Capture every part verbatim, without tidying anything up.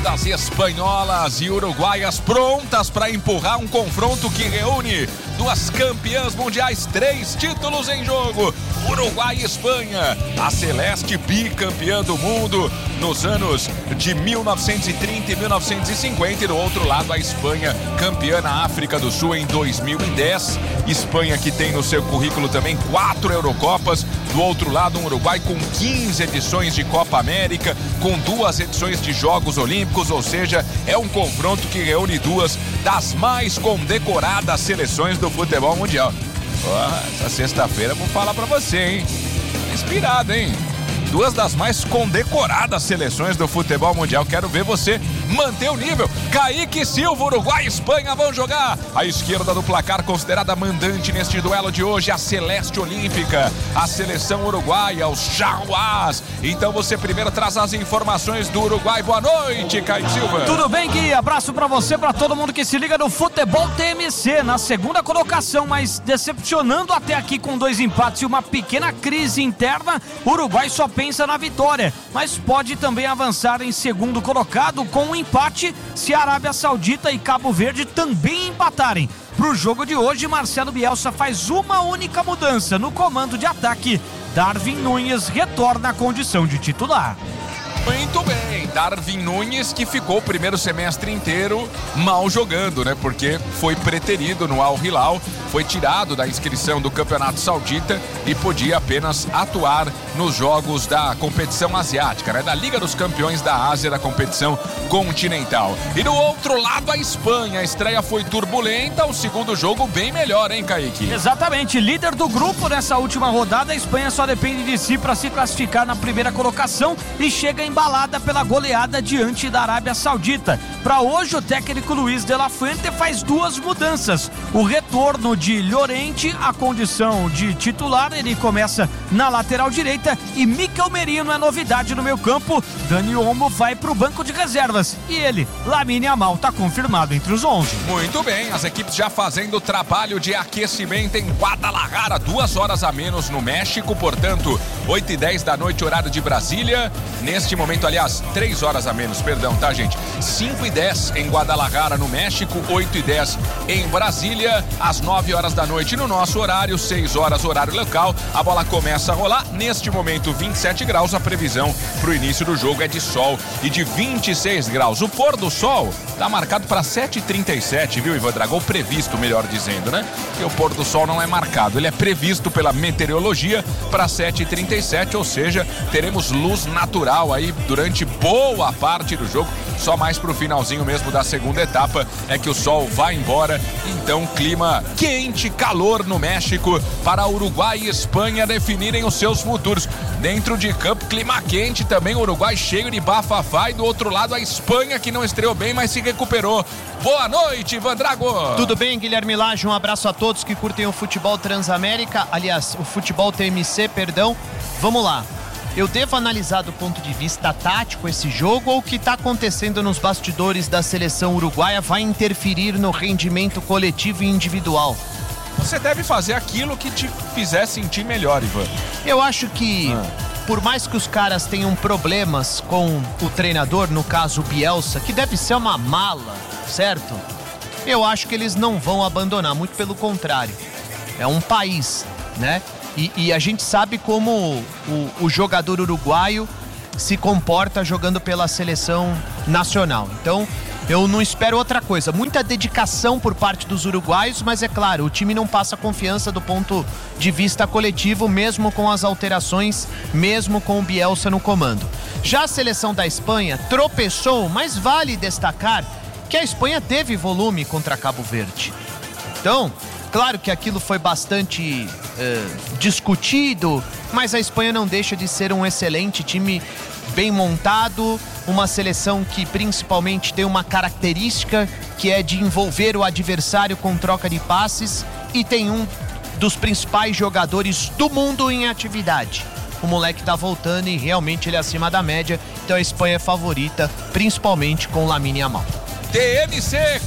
Das espanholas e uruguaias prontas para empurrar um confronto que reúne duas campeãs mundiais, três títulos em jogo. Uruguai e Espanha, a celeste bicampeã do mundo nos anos de mil novecentos e trinta e mil novecentos e cinquenta, e do outro lado a Espanha, campeã na África do Sul em dois mil e dez. Espanha que tem no seu currículo também quatro Eurocopas. Do outro lado, um Uruguai com quinze edições de Copa América, com duas edições de Jogos Olímpicos, ou seja, é um confronto que reúne duas das mais condecoradas seleções do futebol mundial. Oh, essa sexta-feira vou falar pra você, hein? Inspirado, hein? Duas das mais condecoradas seleções do futebol mundial. Quero ver você manter o nível. Kaique Silva, Uruguai e Espanha vão jogar. A esquerda do placar considerada mandante neste duelo de hoje, a Celeste Olímpica, a seleção uruguaia, os Jaguars. Então você primeiro traz as informações do Uruguai. Boa noite, Kaique Silva. Tudo bem, Gui? Abraço pra você, pra todo mundo que se liga no Futebol T M C. Na segunda colocação, mas decepcionando até aqui com dois empates e uma pequena crise interna, o Uruguai só pensa na vitória, mas pode também avançar em segundo colocado com um empate se a Arábia Saudita e Cabo Verde também empatarem. Para o jogo de hoje, Marcelo Bielsa faz uma única mudança no comando de ataque. Darwin Núñez retorna à condição de titular. Muito bem, Darwin Núñez, que ficou o primeiro semestre inteiro mal jogando, né? Porque foi preterido no Al Hilal, foi tirado da inscrição do Campeonato Saudita e podia apenas atuar nos jogos da competição asiática, né? Da Liga dos Campeões da Ásia, da competição continental. E do outro lado, a Espanha. A estreia foi turbulenta, o segundo jogo bem melhor, hein, Kaique? Exatamente, líder do grupo nessa última rodada, a Espanha só depende de si para se classificar na primeira colocação e chega embalada pela goleada diante da Arábia Saudita. Para hoje, o técnico Luis de la Fuente faz duas mudanças. O retorno de Llorente à condição de titular, ele começa na lateral direita, e Mikel Merino é novidade no meio campo. Dani Olmo vai para o banco de reservas e ele, Lamine Yamal, está confirmado entre os onze. Muito bem, as equipes já fazendo o trabalho de aquecimento em Guadalajara, duas horas a menos no México, portanto, oito e dez da noite, horário de Brasília. Neste momento, aliás, três horas a menos, perdão, tá, gente? cinco e dez em Guadalajara, no México, oito e dez em Brasília, às nove horas da noite no nosso horário, seis horas horário local. A bola começa a rolar, neste momento vinte e sete graus, a previsão para o início do jogo é de sol e de vinte e seis graus. O pôr do sol tá marcado para sete e trinta e sete, viu, Ivan Dragão? Previsto, melhor dizendo, né? Porque o pôr do sol não é marcado, ele é previsto pela meteorologia para sete e trinta e sete, ou seja, teremos luz natural aí durante boa parte do jogo. Só mais pro finalzinho mesmo da segunda etapa é que o sol vai embora. Então, clima quente, calor no México para Uruguai e Espanha definirem os seus futuros. Dentro de campo, clima quente também, o Uruguai cheio de bafafá, e do outro lado a Espanha, que não estreou bem, mas se recuperou. Boa noite, Ivan Drago. Tudo bem, Guilherme Lage? Um abraço a todos que curtem o futebol Transamérica, aliás, o futebol T M C, perdão. Vamos lá. Eu devo analisar do ponto de vista tático esse jogo, ou o que está acontecendo nos bastidores da seleção uruguaia vai interferir no rendimento coletivo e individual? Você deve fazer aquilo que te fizer sentir melhor, Ivan. Eu acho que, ah. por mais que os caras tenham problemas com o treinador, no caso o Bielsa, que deve ser uma mala, certo? Eu acho que eles não vão abandonar, muito pelo contrário. É um país, né? E, e a gente sabe como o, o jogador uruguaio se comporta jogando pela seleção nacional. Então, eu não espero outra coisa. Muita dedicação por parte dos uruguaios, mas é claro, o time não passa confiança do ponto de vista coletivo, mesmo com as alterações, mesmo com o Bielsa no comando. Já a seleção da Espanha tropeçou, mas vale destacar que a Espanha teve volume contra Cabo Verde. Então, claro que aquilo foi bastante eh, discutido, mas a Espanha não deixa de ser um excelente time, bem montado, uma seleção que principalmente tem uma característica que é de envolver o adversário com troca de passes, e tem um dos principais jogadores do mundo em atividade. O moleque tá voltando e realmente ele é acima da média, então a Espanha é favorita, principalmente com o Lamine Yamal. T M C Copa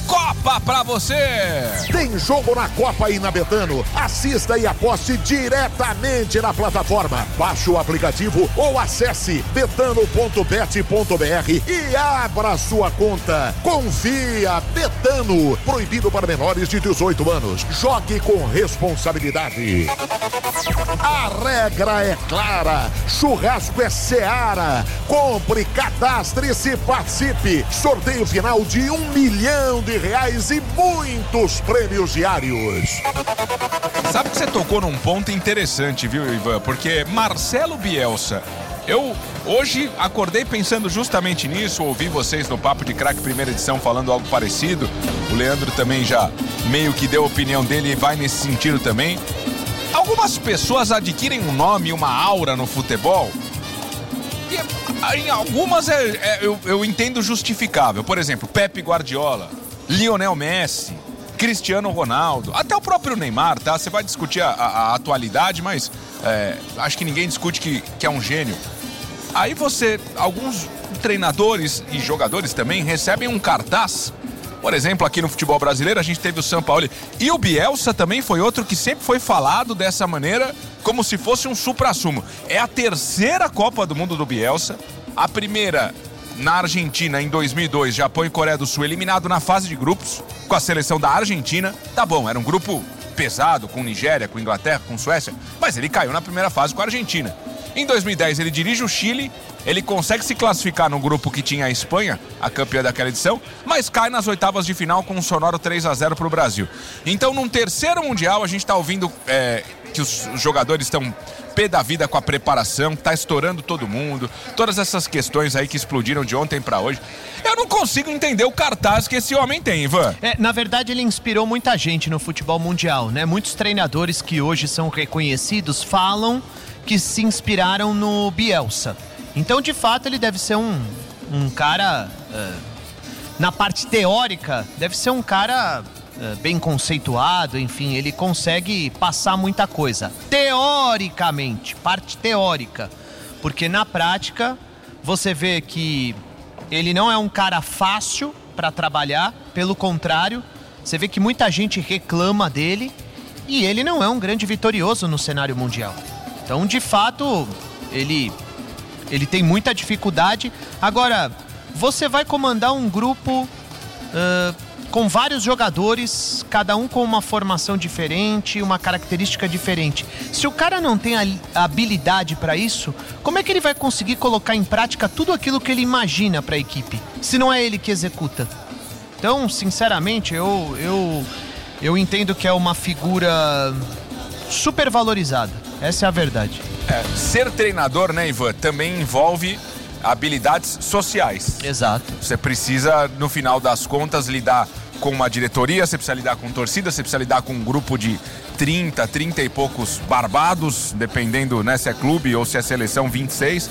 Copa pra você. Tem jogo na Copa aí na Betano. Assista e aposte diretamente na plataforma. Baixe o aplicativo ou acesse betano ponto bet ponto br e abra sua conta. Confia, Betano. Proibido para menores de dezoito anos. Jogue com responsabilidade. A regra é clara. Churrasco é Seara. Compre, cadastre-se e participe. Sorteio final de um milhão de reais e muitos prêmios diários. Sabe que você tocou num ponto interessante, viu, Ivan? Porque Marcelo Bielsa, eu hoje acordei pensando justamente nisso, ouvi vocês no Papo de Craque primeira edição falando algo parecido. O Leandro também já meio que deu a opinião dele e vai nesse sentido também. Algumas pessoas adquirem um nome, uma aura no futebol, e em algumas é, é, eu, eu entendo justificável. Por exemplo, Pepe Guardiola, Lionel Messi, Cristiano Ronaldo, até o próprio Neymar, tá? Você vai discutir a, a, a atualidade, mas é, acho que ninguém discute que, que é um gênio. Aí você, alguns treinadores e jogadores também recebem um cartaz. Por exemplo, aqui no futebol brasileiro a gente teve o Sampaoli e o Bielsa também foi outro que sempre foi falado dessa maneira, como se fosse um suprassumo. É a terceira Copa do Mundo do Bielsa, a primeira na Argentina em dois mil e dois, Japão e Coreia do Sul, eliminado na fase de grupos com a seleção da Argentina. Tá bom, era um grupo pesado com Nigéria, com Inglaterra, com Suécia, mas ele caiu na primeira fase com a Argentina. Em dois mil e dez ele dirige o Chile, ele consegue se classificar no grupo que tinha a Espanha, a campeã daquela edição, mas cai nas oitavas de final com um sonoro três a zero para o Brasil. Então, num terceiro Mundial, a gente está ouvindo é, que os jogadores estão pé da vida com a preparação, tá estourando todo mundo, todas essas questões aí que explodiram de ontem para hoje. Eu não consigo entender o cartaz que esse homem tem, Ivan. É, na verdade, ele inspirou muita gente no futebol mundial, né? Muitos treinadores que hoje são reconhecidos falam que se inspiraram no Bielsa. Então, de fato, ele deve ser um, um cara, uh, na parte teórica, deve ser um cara uh, bem conceituado, enfim, ele consegue passar muita coisa. Teoricamente, parte teórica. Porque na prática, você vê que ele não é um cara fácil para trabalhar, pelo contrário, você vê que muita gente reclama dele e ele não é um grande vitorioso no cenário mundial. Então, de fato, ele, ele tem muita dificuldade. Agora, você vai comandar um grupo uh, com vários jogadores, cada um com uma formação diferente, uma característica diferente. Se o cara não tem a habilidade para isso, como é que ele vai conseguir colocar em prática tudo aquilo que ele imagina para a equipe, se não é ele que executa? Então, sinceramente, eu, eu, eu entendo que é uma figura super valorizada. Essa é a verdade. É, ser treinador, né, Ivan, também envolve habilidades sociais. Exato. Você precisa, no final das contas, lidar com uma diretoria, você precisa lidar com torcida, você precisa lidar com um grupo de trinta, trinta e poucos barbados, dependendo, né, se é clube ou se é seleção, vinte e seis.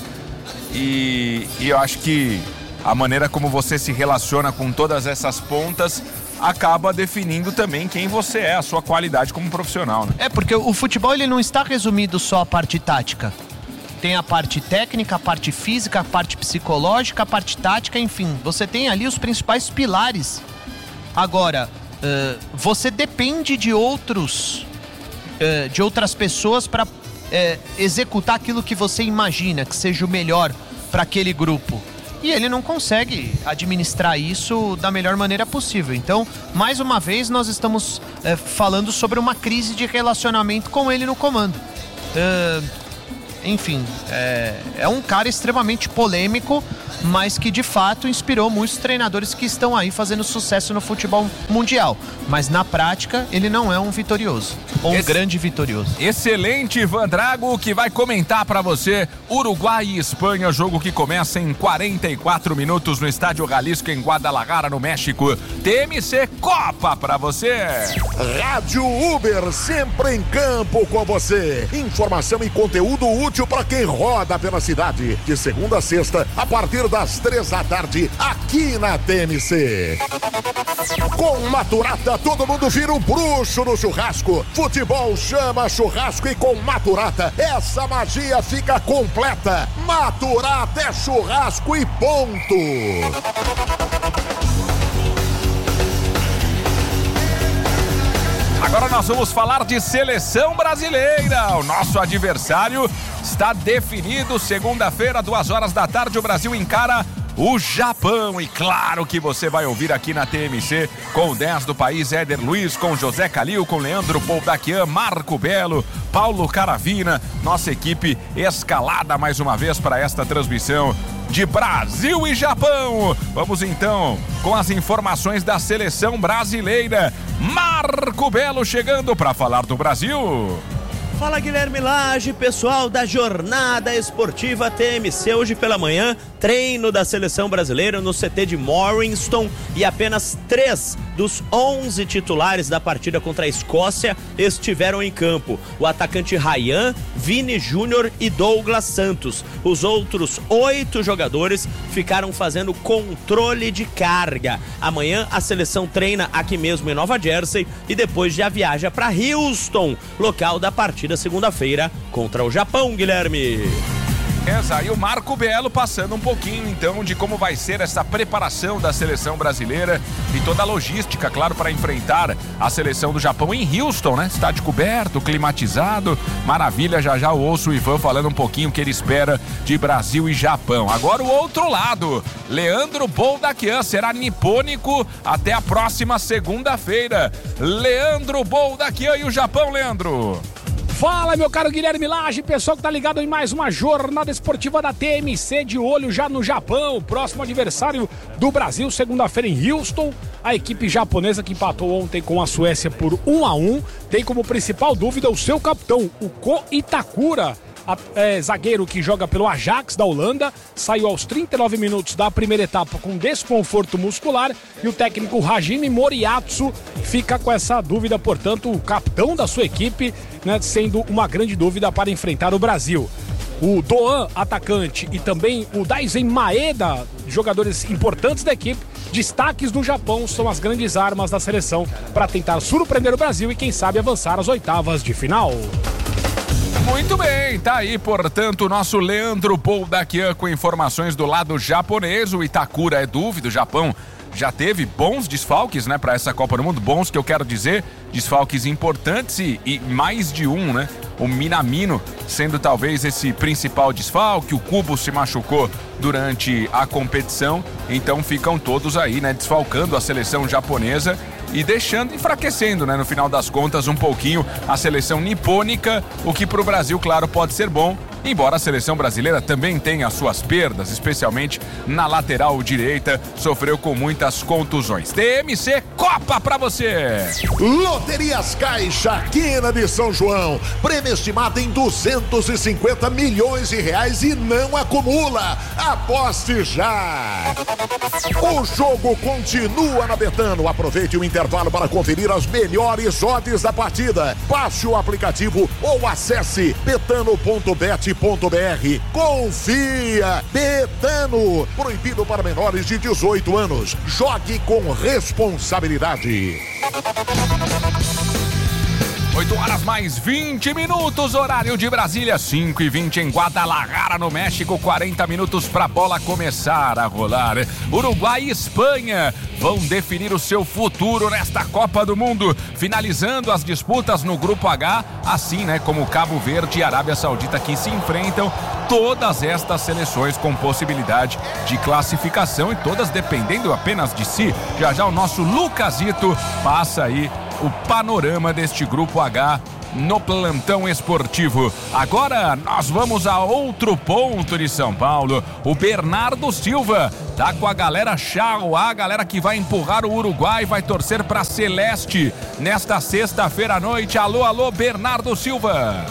E, e eu acho que a maneira como você se relaciona com todas essas pontas acaba definindo também quem você é, a sua qualidade como profissional, né? É, porque o futebol ele não está resumido só à parte tática. Tem a parte técnica, a parte física, a parte psicológica, a parte tática, enfim. Você tem ali os principais pilares. Agora, uh, você depende de outros, uh, de outras pessoas para uh, executar aquilo que você imagina que seja o melhor para aquele grupo. E ele não consegue administrar isso da melhor maneira possível. Então, mais uma vez, nós estamos é, falando sobre uma crise de relacionamento com ele no comando. Uh, enfim, é, é um cara extremamente polêmico, mas que de fato inspirou muitos treinadores que estão aí fazendo sucesso no futebol mundial. Mas na prática, ele não é um vitorioso, ou um Esse... grande vitorioso. Excelente, Ivan Drago, que vai comentar pra você Uruguai e Espanha, jogo que começa em quarenta e quatro minutos no Estádio Jalisco, em Guadalajara, no México. T M C Copa pra você. Rádio Uber, sempre em campo com você. Informação e conteúdo útil pra quem roda pela cidade. De segunda a sexta, a partir das três da tarde, aqui na T M C. Com Maturata, todo mundo vira um bruxo no churrasco. Futebol chama churrasco e com Maturata, essa magia fica completa. Maturata é churrasco e ponto. nós vamos falar de seleção brasileira. O nosso adversário está definido. Segunda-feira, duas horas da tarde, o Brasil encara o Japão. E claro que você vai ouvir aqui na T M C com o dez do país, Éder Luiz, com José Calil, com Leandro Poldaquian, Marco Belo, Paulo Caravina, nossa equipe escalada mais uma vez para esta transmissão de Brasil e Japão. Vamos então com as informações da seleção brasileira. Marco Belo chegando para falar do Brasil. Fala, Guilherme Lage, pessoal da Jornada Esportiva T M C. Hoje pela manhã, treino da seleção brasileira no C T de Morriston, e apenas três dos onze titulares da partida contra a Escócia estiveram em campo. O atacante Ryan, Vini Júnior e Douglas Santos. Os outros oito jogadores ficaram fazendo controle de carga. Amanhã a seleção treina aqui mesmo em Nova Jersey e depois já viaja para Houston, local da partida segunda-feira contra o Japão, Guilherme. Essa, e o Marco Belo passando um pouquinho então de como vai ser essa preparação da seleção brasileira e toda a logística, claro, para enfrentar a seleção do Japão em Houston, né? Estádio coberto, climatizado, maravilha. Já já eu ouço o Ivan falando um pouquinho o que ele espera de Brasil e Japão. Agora o outro lado, Leandro Poldaquian será nipônico até a próxima segunda-feira. Leandro Poldaquian e o Japão, Leandro. Fala, meu caro Guilherme Lage, pessoal que tá ligado em mais uma jornada esportiva da T M C, de olho já no Japão, próximo adversário do Brasil, segunda-feira em Houston. A equipe japonesa que empatou ontem com a Suécia por um a um tem como principal dúvida o seu capitão, o Ko Itakura. A, é, zagueiro que joga pelo Ajax da Holanda, saiu aos trinta e nove minutos da primeira etapa com desconforto muscular, e o técnico Hajime Moriatsu fica com essa dúvida, portanto, o capitão da sua equipe, né, sendo uma grande dúvida para enfrentar o Brasil. O Doan, atacante, e também o Daisen Maeda, jogadores importantes da equipe, destaques do Japão, são as grandes armas da seleção para tentar surpreender o Brasil e, quem sabe, avançar às oitavas de final. Muito bem, tá aí, portanto, o nosso Leandro Poldaquian com informações do lado japonês. O Itakura é dúvida, o Japão já teve bons desfalques, né, para essa Copa do Mundo, bons que eu quero dizer, desfalques importantes e, e mais de um, né, o Minamino sendo talvez esse principal desfalque. O Kubo se machucou durante a competição, então ficam todos aí, né, desfalcando a seleção japonesa e deixando, enfraquecendo, né, no final das contas, um pouquinho a seleção nipônica, o que para o Brasil, claro, pode ser bom, embora a seleção brasileira também tenha suas perdas, especialmente na lateral direita, sofreu com muitas contusões. T M C Copa pra você! Loterias Caixa, Quina de São João, prêmio estimado em duzentos e cinquenta milhões de reais e não acumula. Aposte já! O jogo continua na Betano. Aproveite o intervalo para conferir as melhores odds da partida. Baixe o aplicativo ou acesse betano ponto bet ponto br. Confia! Betano, proibido para menores de dezoito anos. Jogue com responsabilidade. oito horas mais vinte minutos, horário de Brasília, cinco e vinte em Guadalajara, no México, quarenta minutos para a bola começar a rolar. Uruguai e Espanha vão definir o seu futuro nesta Copa do Mundo, finalizando as disputas no Grupo H, assim, né, como Cabo Verde e Arábia Saudita, que se enfrentam. Todas estas seleções com possibilidade de classificação e todas dependendo apenas de si. Já já o nosso Lucasito passa aí o panorama deste Grupo H no plantão esportivo. Agora nós vamos a outro ponto de São Paulo. O Bernardo Silva tá com a galera Chauá, a galera que vai empurrar o Uruguai, vai torcer pra Celeste nesta sexta-feira à noite. Alô, alô, Bernardo Silva.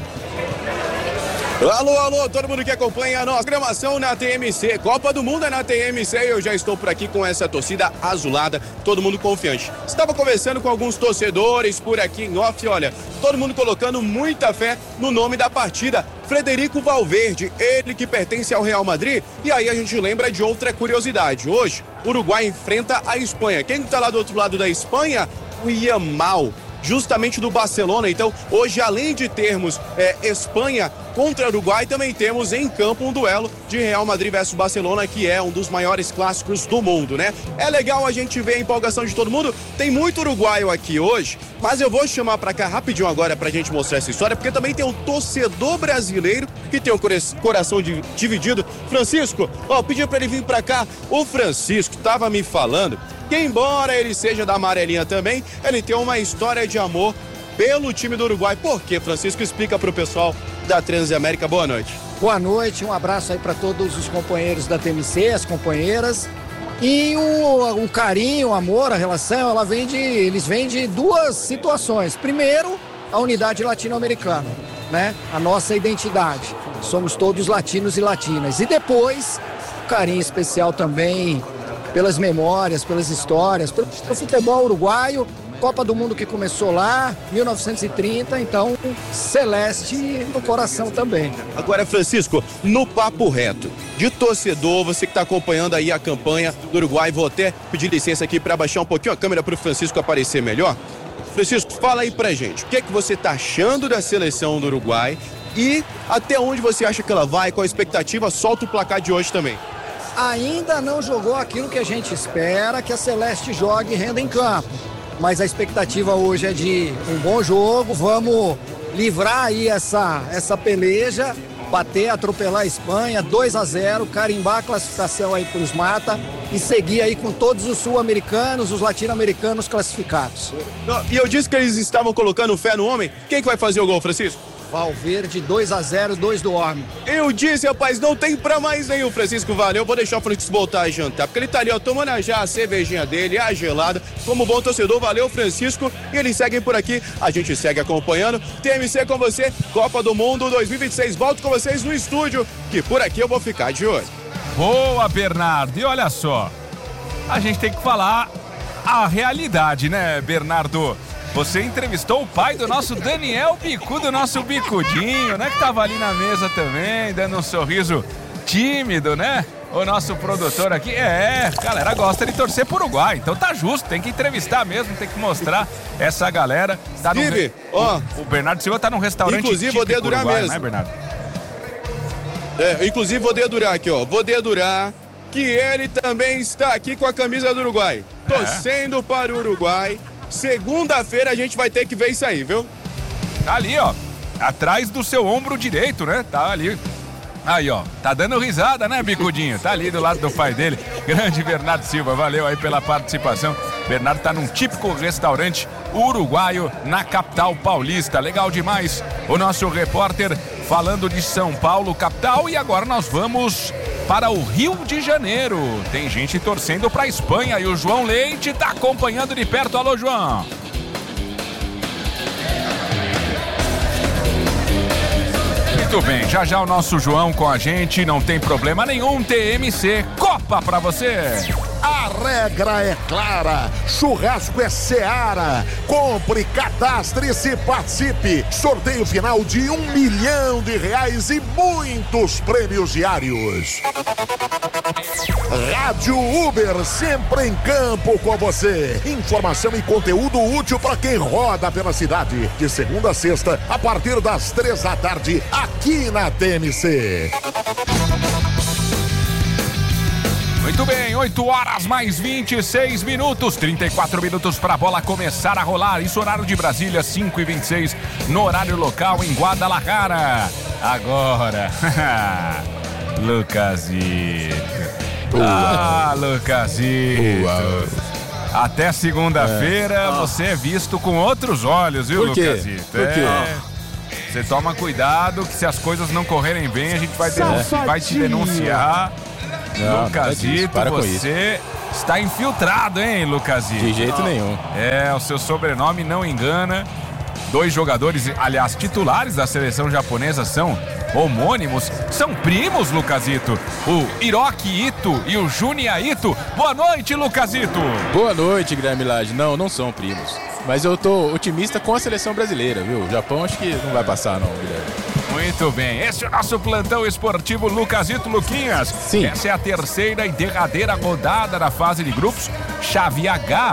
Alô, alô, todo mundo que acompanha a nossa programação na T M C. Copa do Mundo é na T M C e eu já estou por aqui com essa torcida azulada, todo mundo confiante. Estava conversando com alguns torcedores por aqui em off, olha, todo mundo colocando muita fé no nome da partida, Frederico Valverde, ele que pertence ao Real Madrid. E aí a gente lembra de outra curiosidade. Hoje, o Uruguai enfrenta a Espanha. Quem está lá do outro lado da Espanha? O Yamal. justamente do Barcelona. Então, hoje, além de termos é, Espanha contra Uruguai, também temos em campo um duelo de Real Madrid versus Barcelona, que é um dos maiores clássicos do mundo, né? É legal a gente ver a empolgação de todo mundo. Tem muito uruguaio aqui hoje, mas eu vou chamar pra cá rapidinho agora pra gente mostrar essa história, porque também tem um torcedor brasileiro que tem o coração dividido. Francisco, ó, pedi pra ele vir pra cá. O Francisco tava me falando que, embora ele seja da amarelinha também, ele tem uma história de amor pelo time do Uruguai. Por quê, Francisco? Explica pro pessoal da Transamérica. Boa noite. Boa noite, um abraço aí para todos os companheiros da T M C, as companheiras. E o, o carinho, o amor, a relação, ela vem de, eles vêm de duas situações. Primeiro, a unidade latino-americana, né? A nossa identidade. Somos todos latinos e latinas. E depois, o carinho especial também pelas memórias, pelas histórias, pelo futebol uruguaio. Copa do Mundo que começou lá, mil novecentos e trinta, então celeste no coração também. Agora, Francisco, no papo reto, de torcedor, você que está acompanhando aí a campanha do Uruguai, vou até pedir licença aqui para baixar um pouquinho a câmera para o Francisco aparecer melhor. Francisco, fala aí pra gente, o que é que você está achando da seleção do Uruguai e até onde você acha que ela vai, qual a expectativa? Solta o placar de hoje também. Ainda não jogou aquilo que a gente espera que a Celeste jogue e renda em campo. Mas a expectativa hoje é de um bom jogo, vamos livrar aí essa, essa peleja, bater, atropelar a Espanha, dois a zero, carimbar a classificação aí para os mata e seguir aí com todos os sul-americanos, os latino-americanos classificados. E eu disse que eles estavam colocando fé no homem, quem que vai fazer o gol, Francisco? Valverde, dois a zero, dois do homem. Eu disse, rapaz, não tem pra mais nenhum, Francisco, valeu. Vou deixar o Francisco voltar a jantar, porque ele tá ali, ó, tomando já a cervejinha dele, a gelada. Como bom torcedor, valeu, Francisco. E eles seguem por aqui, a gente segue acompanhando. T M C com você, Copa do Mundo dois mil e vinte e seis. Volto com vocês no estúdio, que por aqui eu vou ficar de olho. Boa, Bernardo. E olha só, a gente tem que falar a realidade, né, Bernardo? Você entrevistou o pai do nosso Daniel Bicudo, nosso Bicudinho, né? Que tava ali na mesa também, dando um sorriso tímido, né? O nosso produtor aqui, é, galera gosta de torcer pro Uruguai, então tá justo, tem que entrevistar mesmo, tem que mostrar essa galera. Tá no Steve, ó, o, o Bernardo Silva tá num restaurante inclusive vou dedurar Uruguai, mesmo, né, Bernardo? É, inclusive vou dedurar aqui, ó, vou dedurar que ele também está aqui com a camisa do Uruguai, é. torcendo para o Uruguai. Segunda-feira a gente vai ter que ver isso aí, viu? Tá ali, ó, atrás do seu ombro direito, né? Tá ali. Aí, ó, tá dando risada, né, Bicudinho? Tá ali do lado do pai dele, grande Bernardo Silva, valeu aí pela participação. Bernardo tá num típico restaurante uruguaio na capital paulista, legal demais. O nosso repórter falando de São Paulo, capital, e agora nós vamos para o Rio de Janeiro. Tem gente torcendo pra Espanha e o João Leite tá acompanhando de perto. Alô, João. Muito bem, já já o nosso João com a gente, não tem problema nenhum. T M C Copa pra você. A regra é clara, churrasco é Seara. Compre, cadastre-se e participe. Sorteio final de um milhão de reais e muitos prêmios diários. Rádio Uber, sempre em campo com você. Informação e conteúdo útil para quem roda pela cidade. De segunda a sexta, a partir das três da tarde, aqui na T M C. Muito bem, oito horas mais vinte e seis minutos, trinta e quatro minutos para a bola começar a rolar. Isso, horário de Brasília, cinco e vinte e seis, no horário local em Guadalajara. Agora, Lucasito. Ah, Lucasito. Até segunda-feira é. Você é visto com outros olhos, viu, Por quê? Lucasito? Por quê? É. Você toma cuidado que se as coisas não correrem bem, a gente vai, denun- vai te denunciar. Não, Lucasito, para com você está infiltrado, hein, Lucasito? De jeito nenhum. É, o seu sobrenome não engana. Dois jogadores, aliás, titulares da seleção japonesa são homônimos, são primos, Lucasito. O Hiroki Ito e o Junya Ito. Boa noite, Lucasito. Boa noite, Guilherme Lage. Não, não são primos. Mas eu tô otimista com a seleção brasileira, viu? O Japão acho que não vai passar, não, Guilherme. Muito bem, esse é o nosso plantão esportivo Lucasito Sim. Essa é a terceira e derradeira rodada da fase de grupos, chave H.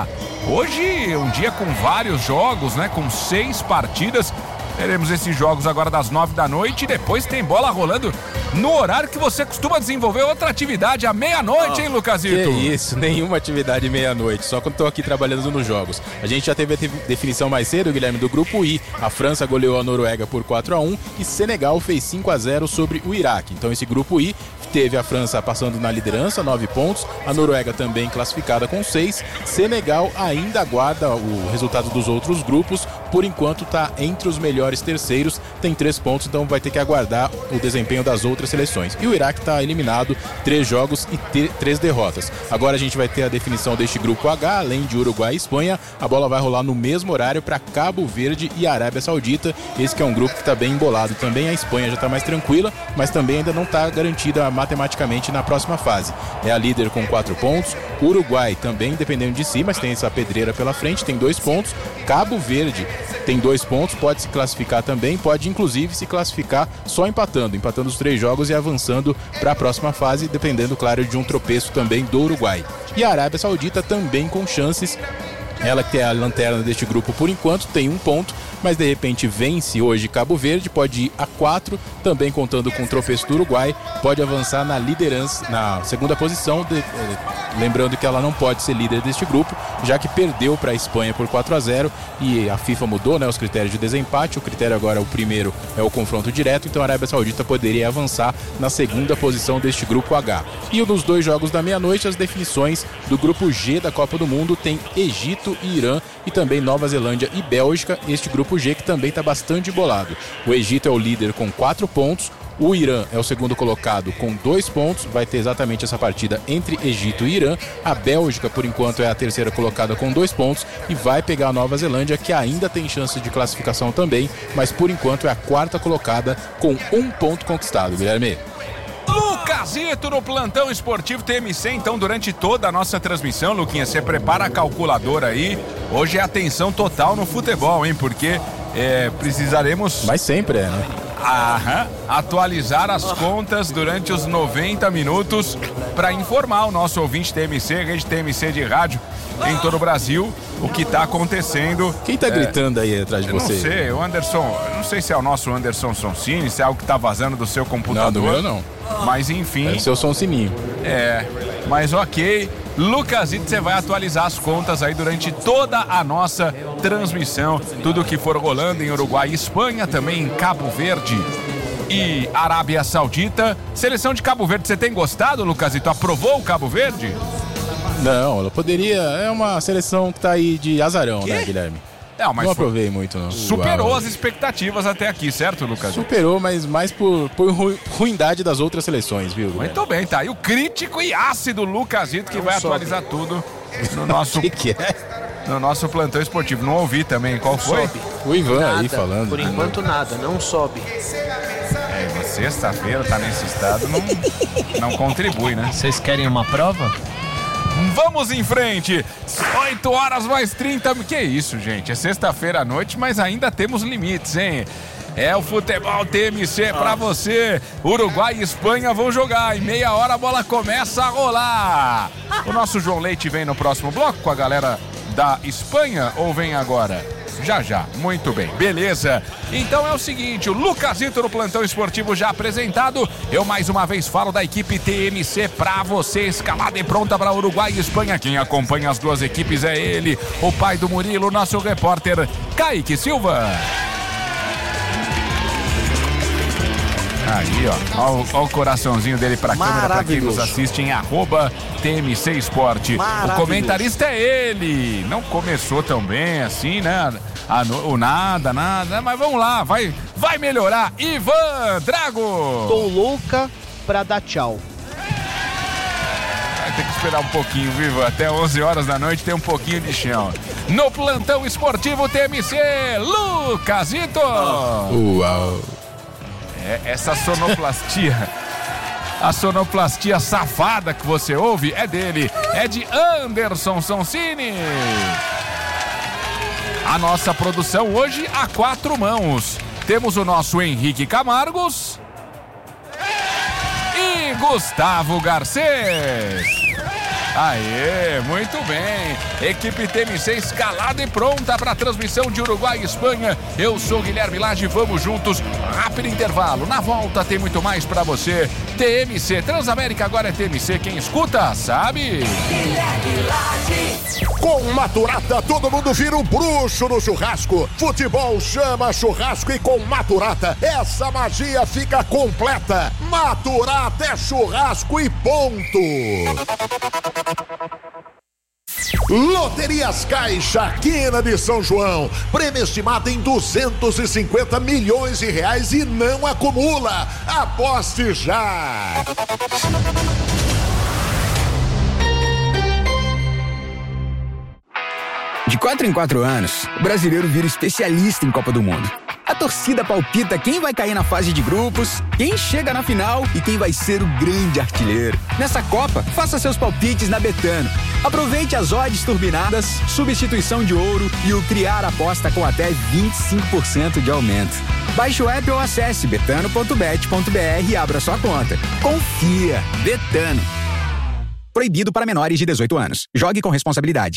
Hoje, um dia com vários jogos, né? Com seis partidas. Teremos esses jogos agora das nove da noite e depois tem bola rolando no horário que você costuma desenvolver outra atividade à meia-noite, oh, hein, Lucasito? Que isso, nenhuma atividade meia-noite, só quando estou aqui trabalhando nos jogos. A gente já teve a definição mais cedo, Guilherme, do grupo I. A França goleou a Noruega por quatro a um e Senegal fez cinco a zero sobre o Iraque. Então esse grupo I teve a França passando na liderança, nove pontos, a Noruega também classificada com seis. Senegal ainda aguarda o resultado dos outros grupos, por enquanto está entre os melhores terceiros, tem três pontos, então vai ter que aguardar o desempenho das outras seleções. E o Iraque está eliminado, três jogos e te- três derrotas. Agora a gente vai ter a definição deste grupo H, além de Uruguai e Espanha, a bola vai rolar no mesmo horário para Cabo Verde e Arábia Saudita. Esse que é um grupo que está bem embolado também. A Espanha já está mais tranquila, mas também ainda não está garantida matematicamente na próxima fase. É a líder com quatro pontos, o Uruguai também dependendo de si, mas tem essa pedreira pela frente, tem dois pontos. Cabo Verde tem dois pontos, pode se classificar também, pode inclusive se classificar só empatando, empatando os três jogos e avançando para a próxima fase, dependendo, claro, de um tropeço também do Uruguai. E a Arábia Saudita também com chances. Ela que é a lanterna deste grupo por enquanto, tem um ponto, mas de repente vence hoje Cabo Verde, pode ir a quatro, também contando com o tropeço do Uruguai, pode avançar na liderança, na segunda posição, de, eh, lembrando que ela não pode ser líder deste grupo, já que perdeu para a Espanha por quatro a zero e a FIFA mudou, né, os critérios de desempate, o critério agora, o primeiro é o confronto direto, então a Arábia Saudita poderia avançar na segunda posição deste grupo H. E nos dois jogos da meia-noite, as definições do grupo G da Copa do Mundo tem Egito e Irã e também Nova Zelândia e Bélgica, este grupo G que também está bastante embolado. O Egito é o líder com quatro pontos, o Irã é o segundo colocado com dois pontos, vai ter exatamente essa partida entre Egito e Irã. A Bélgica, por enquanto, é a terceira colocada com dois pontos e vai pegar a Nova Zelândia, que ainda tem chance de classificação também, mas por enquanto é a quarta colocada com um ponto conquistado, Guilherme. Lucasito no Plantão Esportivo T M C, então durante toda a nossa transmissão, Luquinha, você prepara a calculadora aí, hoje é atenção total no futebol, hein, porque é, precisaremos... Mas sempre é, né? Aham, atualizar as contas durante os noventa minutos para informar o nosso ouvinte T M C, rede T M C de rádio em todo o Brasil, o que está acontecendo. Quem está gritando é, aí atrás de você? Não sei, o Anderson, eu não sei se é o nosso Anderson Sonsini, se é algo que está vazando do seu computador. Não, do meu não. Mas enfim. É o seu Sonsininho. É, mas ok. Lucasito, você vai atualizar as contas aí durante toda a nossa transmissão. Tudo que for rolando em Uruguai e Espanha, também em Cabo Verde e Arábia Saudita. Seleção de Cabo Verde, você tem gostado, Lucasito? Aprovou o Cabo Verde? Não, ela poderia. É uma seleção que tá aí de azarão, que? né, Guilherme? Não, mas não aprovei muito, não. Superou Uau. as expectativas até aqui, certo, Lucas? Superou, mas mais por, por ru, ruindade das outras seleções, viu? Muito Guilherme? bem, tá aí o crítico e ácido Lucasito que não vai sobe. atualizar tudo no nosso... que que é? No nosso plantão esportivo. Não ouvi também, qual foi? Sobe. O Ivan nada, aí falando. Por enquanto né? nada, não sobe. É, sexta-feira tá nesse estado, não, não contribui, né? Vocês querem uma prova? Vamos em frente, oito horas mais trinta, que isso, gente, é sexta-feira à noite, mas ainda temos limites, hein? É o futebol T M C pra você. Uruguai e Espanha vão jogar, em meia hora a bola começa a rolar. O nosso João Leite vem no próximo bloco com a galera da Espanha ou vem agora? Já, já. Muito bem. Beleza. Então é o seguinte, o Lucasito no Plantão Esportivo já apresentado. Eu mais uma vez falo da equipe T M C pra você, escalada e pronta para Uruguai e Espanha. Quem acompanha as duas equipes é ele, o pai do Murilo, nosso repórter Kaique Silva. Aí, ó, ó, ó o coraçãozinho dele pra câmera, pra quem nos assiste em arroba T M C Esporte. O comentarista é ele. Não começou tão bem assim, né? Ah, no, o nada, nada, mas vamos lá, vai, vai melhorar. Ivan Drago. Tô louca pra dar tchau. Vai ter que esperar um pouquinho, viu? Até onze horas da noite tem um pouquinho de chão. No Plantão Esportivo T M C, Lucasito. Uau. É, essa sonoplastia, a sonoplastia safada que você ouve é dele, é de Anderson Sonsini. A nossa produção hoje a quatro mãos. Temos o nosso Henrique Camargos e Gustavo Garcês. Aê, muito bem. Equipe T M C escalada e pronta para a transmissão de Uruguai e Espanha. Eu sou Guilherme Lage, vamos juntos. Rápido intervalo. Na volta tem muito mais para você. T M C, Transamérica agora é T M C. Quem escuta, sabe. Com Maturata, todo mundo vira um bruxo no churrasco. Futebol chama churrasco e com Maturata, essa magia fica completa. Maturata é churrasco e ponto. Loterias Caixa, Quina de São João. Prêmio estimado em duzentos e cinquenta milhões de reais e não acumula. Aposte já! De quatro em quatro anos, o brasileiro vira especialista em Copa do Mundo. A torcida palpita quem vai cair na fase de grupos, quem chega na final e quem vai ser o grande artilheiro. Nessa Copa, faça seus palpites na Betano. Aproveite as odds turbinadas, substituição de ouro e o criar aposta com até vinte e cinco por cento de aumento. Baixe o app ou acesse betano ponto bet ponto br e abra sua conta. Confia, Betano. Proibido para menores de dezoito anos. Jogue com responsabilidade.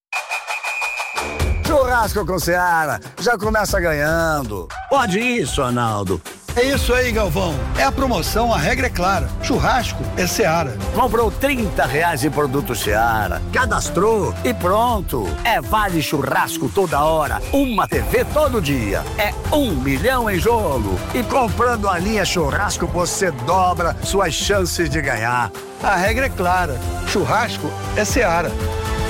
Churrasco com Seara, já começa ganhando. Pode isso, Arnaldo. É isso aí, Galvão. É a promoção, a regra é clara. Churrasco é Seara. Comprou trinta reais em produto Seara, cadastrou e pronto. É vale churrasco toda hora, uma T V todo dia. É um milhão em jogo. E comprando a linha churrasco, você dobra suas chances de ganhar. A regra é clara. Churrasco é Seara.